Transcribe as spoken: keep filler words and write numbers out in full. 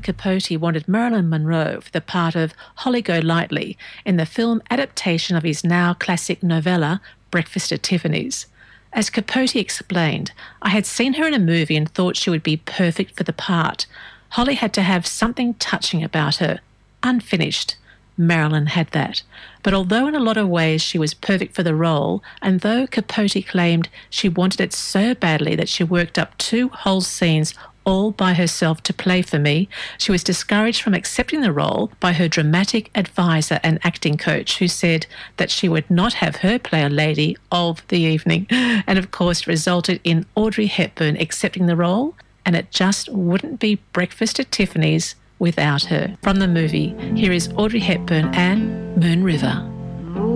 Capote wanted Marilyn Monroe for the part of Holly Golightly in the film adaptation of his now classic novella, Breakfast at Tiffany's. As Capote explained, I had seen her in a movie and thought she would be perfect for the part. Holly had to have something touching about her, unfinished. Marilyn had that. But although in a lot of ways she was perfect for the role, and though Capote claimed she wanted it so badly that she worked up two whole scenes all by herself to play for me, she was discouraged from accepting the role by her dramatic advisor and acting coach, who said that she would not have her play a lady of the evening, and of course resulted in Audrey Hepburn accepting the role, and it just wouldn't be Breakfast at Tiffany's without her. From the movie, here is Audrey Hepburn and Moon River.